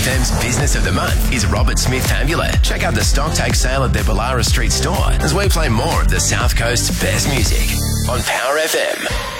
FM's Business of the Month is Robert Smith Ambulette. Check out the stock take sale at their Ballara Street store as we play more of the South Coast's best music on Power FM.